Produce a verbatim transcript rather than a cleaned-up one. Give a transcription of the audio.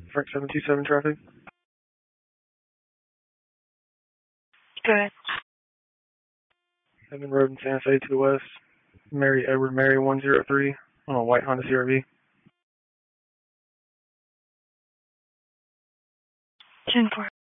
Frank seven two seven traffic. Good. Evan Road in Santa Fe to the west. Mary Edward Mary one zero three on a white Honda C R V. ten four.